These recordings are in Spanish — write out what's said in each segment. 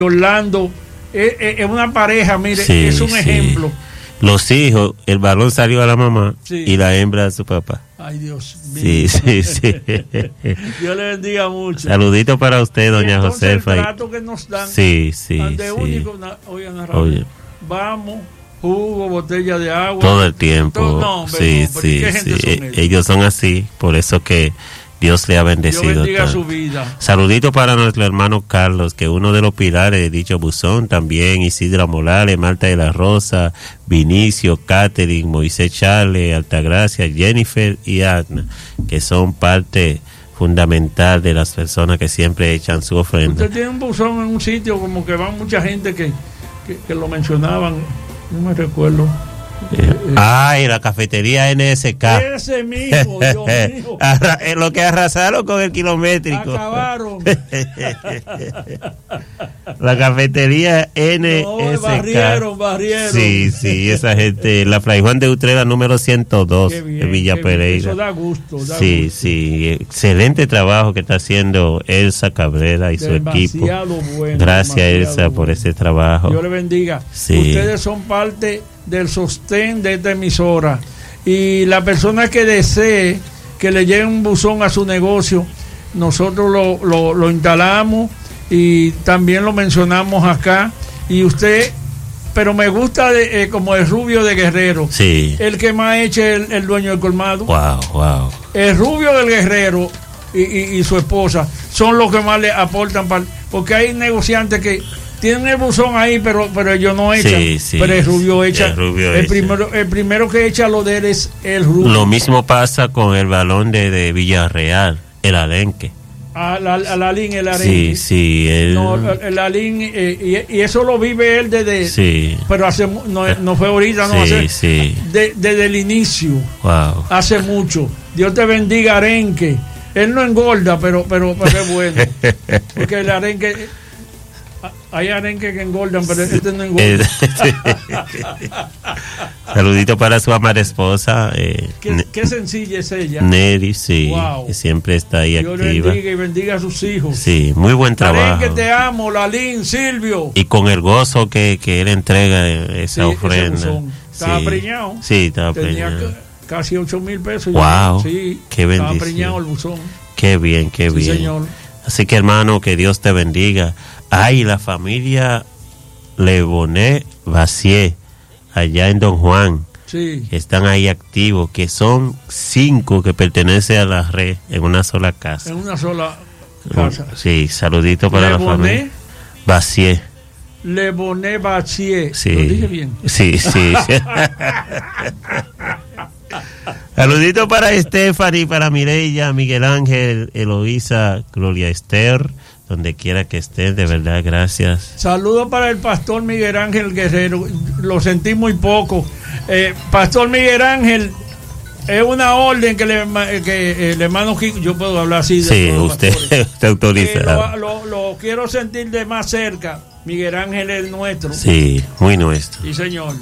Orlando, es una pareja, mire, sí, es un ejemplo. Los hijos, el varón salió a la mamá, sí, y la hembra a su papá. Ay, Dios mío. Sí, sí, sí. Dios le bendiga mucho. Saludito para usted, doña Entonces, Josefa. El trato que nos dan. Sí, sí, ante sí. único, oye. Vamos, jugo, botella de agua. Todo el tiempo. No, sí, sí, sí. Ellos son así, por eso que Dios le ha bendecido. Dios bendiga su vida. Saludito para nuestro hermano Carlos, que uno de los pilares de dicho buzón, también Isidra Morales, Marta de la Rosa, Vinicio, Catherine, Moisés Charles, Altagracia, Jennifer y Agna, que son parte fundamental de las personas que siempre echan su ofrenda. Usted tiene un buzón en un sitio como que va mucha gente que lo mencionaban, no me recuerdo. Ay, la cafetería NSK. Ese mismo, Dios mío. Lo que arrasaron con el kilométrico. Acabaron. La cafetería NSK. Barrieron. Sí, sí, esa gente. La Fray Juan de Utrera número 102 de Villa Pereira. Eso da gusto. Sí, gusto. Sí. Excelente trabajo que está haciendo Elsa Cabrera y su equipo. Bueno, gracias, Elsa, por ese trabajo. Dios le bendiga. Sí. Ustedes son parte del sostén de esta emisora, y la persona que desee que le llegue un buzón a su negocio, nosotros lo instalamos y también lo mencionamos acá. Y usted, pero me gusta como el Rubio de Guerrero, sí, el que más eche el dueño del colmado. Wow. El Rubio del Guerrero y su esposa son los que más le aportan, porque hay negociantes que tienen el buzón ahí, pero ellos no echan. Sí, pero el Rubio echa. El primero que echa lo de él es el Rubio. Lo mismo pasa con el balón de Villarreal, el Alenque. El Arenque. Sí. El Alenque, y eso lo vive él desde. Sí. Pero no fue ahorita, no hace. Sí. Desde el inicio. Wow. Hace mucho. Dios te bendiga, Arenque. Él no engorda, pero es bueno. Porque el Arenque. Hay arenques que engordan, pero este no engorda. Saludito para su amada esposa. Qué sencilla es ella. Neri, sí. Wow. Que siempre está ahí Dios activa. Dios bendiga y bendiga a sus hijos. Sí, muy buen trabajo. Arenque, te amo, Lalín, Silvio. Y con el gozo que él entrega esa ofrenda. Estaba preñado. Sí, estaba preñado. Tenía casi 8,000 pesos. Wow. Sí, qué bendición. Estaba preñado el buzón. Qué bien. Sí, señor. Así que, hermano, que Dios te bendiga. Ay, la familia Lebonet Vacier, allá en Don Juan, sí, que están ahí activos, que son 5 que pertenecen a la red en una sola casa. En una sola casa. Sí, saludito para la familia. Vacier. Lebonet Vacier. Sí. ¿Lo dije bien? Sí. Saludito para Stephanie, para Mireya, Miguel Ángel, Eloísa, Gloria Esther, donde quiera que estén, de verdad, gracias. Saludos para el pastor Miguel Ángel Guerrero, lo sentí muy poco. Pastor Miguel Ángel, es una orden que el hermano Kiko, yo puedo hablar así. Sí, usted autoriza. Lo quiero sentir de más cerca. Miguel Ángel es nuestro. Sí, muy nuestro. Sí, señor.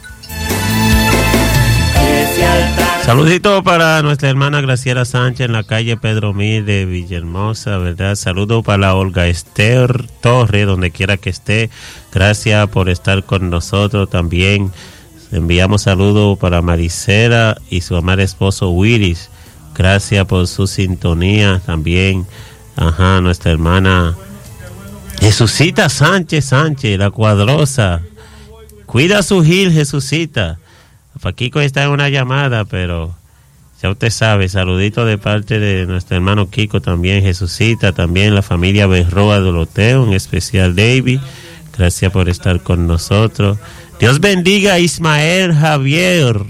Saludito para nuestra hermana Graciela Sánchez en la calle Pedro Mir de Villahermosa, ¿verdad? Saludo para Olga Esther Torre, donde quiera que esté. Gracias por estar con nosotros también. Enviamos saludos para Maricela y su amado esposo Willis. Gracias por su sintonía también. Nuestra hermana Jesucita Sánchez, la cuadrosa. Cuida su Gil, Jesucita. Kiko está en una llamada, pero ya usted sabe, saludito de parte de nuestro hermano Kiko también, Jesucita, también la familia Berroa Doroteo, en especial David. Gracias por estar con nosotros. Dios bendiga a Ismael Janvier,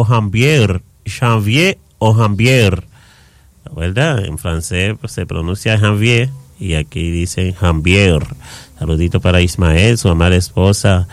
¿verdad? En francés pues, se pronuncia Janvier y aquí dicen Janvier. Saludito para Ismael, su amada esposa.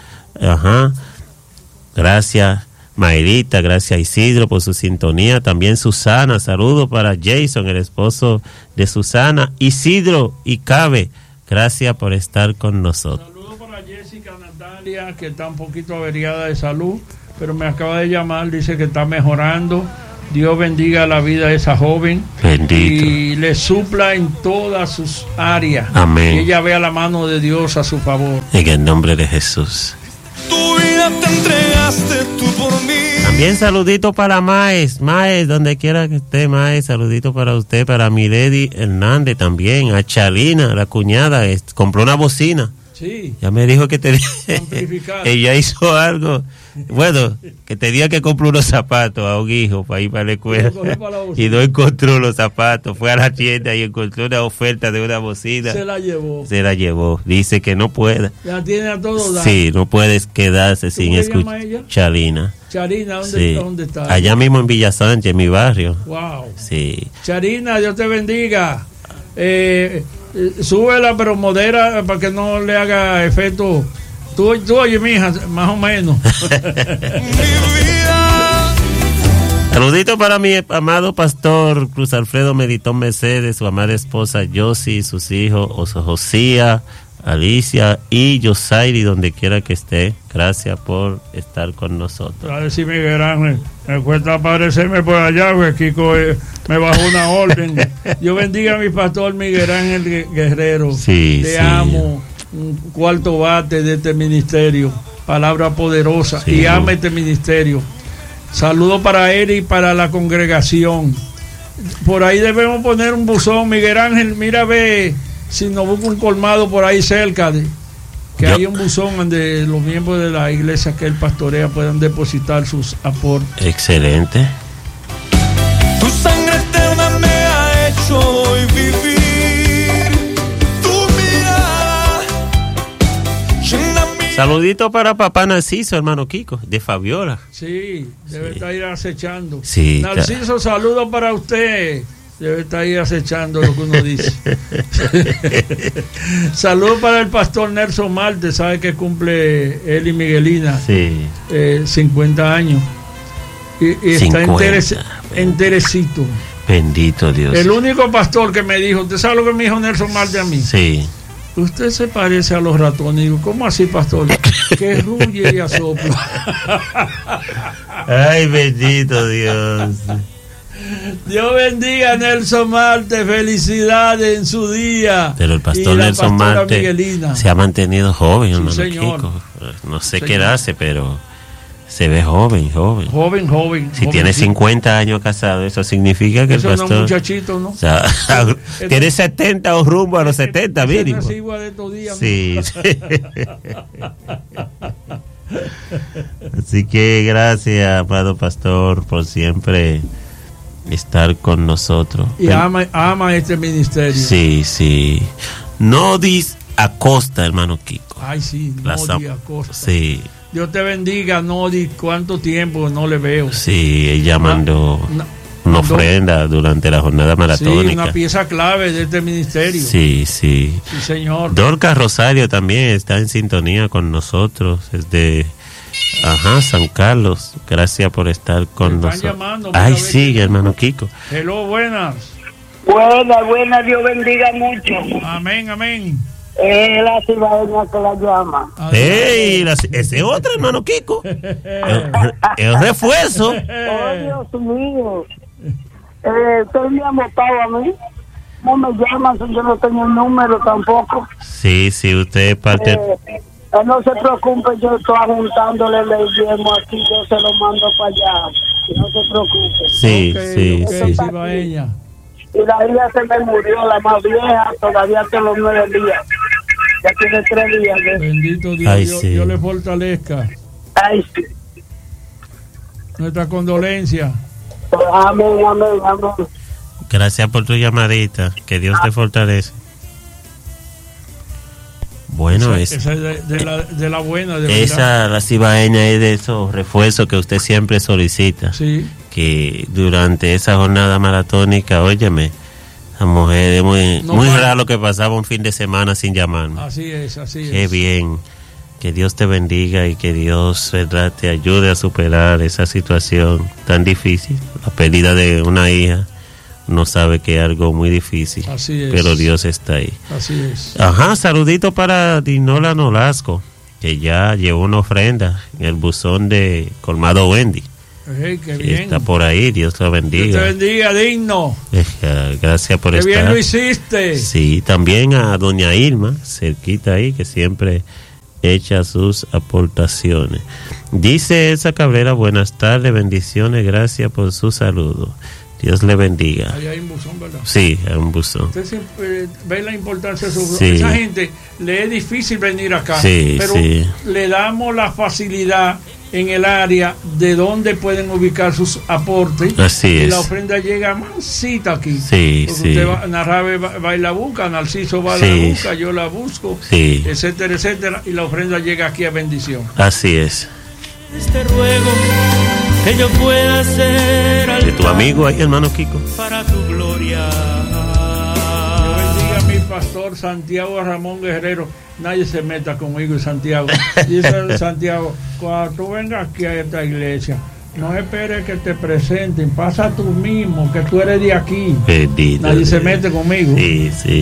Gracias. Mayrita, gracias Isidro por su sintonía, también Susana, saludo para Jason, el esposo de Susana, Isidro y Cabe, gracias por estar con nosotros. Saludo para Jessica Natalia, que está un poquito averiada de salud, pero me acaba de llamar, dice que está mejorando. Dios bendiga la vida de esa joven. Bendito. Y le supla en todas sus áreas. Amén. Y ella vea la mano de Dios a su favor. En el nombre de Jesús. Tu vida te entregaste tú por mí. También saludito para Maes, donde quiera que esté, Maes, saludito para usted, para Milady Hernández también, a Chalina, la cuñada, compró una bocina. Sí. Ya me dijo que tenía, Amplificar. ella hizo algo, bueno, que tenía que comprar unos zapatos a un hijo para ir para la escuela y no encontró los zapatos, fue a la tienda y encontró una oferta de una bocina. Se la llevó. Dice que no puede. Ya tiene a todos. Sí, no puedes quedarse sin escuchar. Charina, Sí. ¿dónde está? Allá mismo en Villa Sánchez, en mi barrio. Wow. Sí. Charina, Dios te bendiga. Súbela, pero modera para que no le haga efecto. Tú oye, mija, más o menos. Saludito para mi amado pastor Cruz Alfredo Meditón Mercedes, su amada esposa Josie, sus hijos Josía, Alicia y Yosairi, donde quiera que esté. Gracias por estar con nosotros. A ver si Miguel Ángel me cuesta aparecerme por allá, porque Kiko me bajó una orden. Dios bendiga a mi pastor Miguel Ángel Guerrero. Sí, Te sí. amo. Un cuarto bate de este ministerio. Palabra poderosa. Sí. Y ama este ministerio. Saludos para él y para la congregación. Por ahí debemos poner un buzón, Miguel Ángel. Mira, ve si nos busca un colmado por ahí cerca que hay un buzón donde los miembros de la iglesia que él pastorea puedan depositar sus aportes. Excelente. Tu sangre eterna me ha hecho hoy vivir. Tu mirada llena mi... Saludito para papá Narciso, hermano Kiko, de Fabiola. Sí, debe estar ahí acechando. Sí, Narciso, saludos para usted. Debe estar ahí acechando lo que uno dice. Saludos para el pastor Nelson Marte, sabe que cumple él y Miguelina. Sí. 50 años. Y está enterecito. Bendito Dios. El único pastor que me dijo, ¿usted sabe lo que me dijo Nelson Marte a mí? Sí. Usted se parece a los ratones. Digo, ¿cómo así, pastor? Que ruye y asopla. Ay, bendito Dios. Dios bendiga a Nelson Marte, felicidades en su día. Pero el pastor Nelson Marte Miguelina se ha mantenido joven, sí, hermano señor. Kiko. No sé qué hace, pero se ve joven. Joven. Si tiene 50 años casado, eso significa que eso el pastor... no es muchachito, ¿no? O sea, tiene 70 o rumbo a los 70 mínimo. No es igual de estos días, Sí, ¿no? sí. Así que gracias, amado pastor, por siempre estar con nosotros. Y ama este ministerio. Sí. No dis Acosta, hermano Kiko. Ay, sí, Nodi Acosta. Sí. Dios te bendiga, Nodi. ¿Cuánto tiempo no le veo? Sí, ella mandó una ofrenda durante la jornada maratónica. Sí, una pieza clave de este ministerio. Sí. Sí, señor. Dorca Rosario también está en sintonía con nosotros. Es de San Carlos. Gracias por estar con nosotros. Llamando, ay, sí, hermano Kiko. Hello, buenas. Buenas, Dios bendiga mucho. Amén. La cibaeña que la llama. ¡Ey! Ese es otro, hermano Kiko. Es refuerzo. Oh, Dios mío. Estoy muy amotado a mí. No me llaman si yo no tengo el número tampoco. Sí, usted es parte... no se preocupe, yo estoy juntándole el diezmo aquí, yo se lo mando para allá. No se preocupe. Sí. Cibaeña. Y la hija se me murió, la más vieja, todavía tiene los 9 días. Ya tiene 3 días. Bendito Dios, ay, sí. Dios le fortalezca. Ay, sí. Nuestra condolencia. Amén. Gracias por tu llamadita. Que Dios te fortalece. Bueno, esa es de la buena, de esa, verdad. la cibaeña es de esos refuerzos que usted siempre solicita. Sí. Que durante esa jornada maratónica, óyeme, la mujer es muy raro que pasaba un fin de semana sin llamarme. Así es. Qué bien. Que Dios te bendiga y que Dios, ¿verdad?, te ayude a superar esa situación tan difícil. La pérdida de una hija, uno sabe que es algo muy difícil. Así es. Pero Dios está ahí. Así es. Saludito para Dinola Nolasco, que ya llevó una ofrenda en el buzón de Colmado Wendy. Qué que bien. está por ahí. Dios lo bendiga. Dios te bendiga, digno. Gracias por Qué estar. bien lo hiciste. Sí, también a doña Irma, cerquita ahí, que siempre echa sus aportaciones. Dice Elsa Cabrera, buenas tardes, bendiciones, gracias por su saludo. Dios le bendiga. Ahí hay un buzón, ¿verdad? Sí, hay un buzón. Usted siempre ve la importancia de su... Sí. Esa gente le es difícil venir acá, Sí, pero sí. le damos la facilidad en el área de donde pueden ubicar sus aportes. Así y es. la ofrenda llega mansita aquí. Sí, porque sí. usted va, Narrabe va y la busca, Narciso va Sí. la busca, yo la busco, Sí. etcétera, etcétera, y la ofrenda llega aquí a bendición. Así es. Te ruego que yo pueda ser De tu amigo ahí, hermano Kiko. para tu gloria. Yo bendiga a mi pastor Santiago Ramón Guerrero. Nadie se meta conmigo, Santiago. Dice Santiago, cuando tú vengas aquí a esta iglesia, no esperes que te presenten, pasa tú mismo, que tú eres de aquí. Bendito Nadie se Dios. mete conmigo. Sí, sí.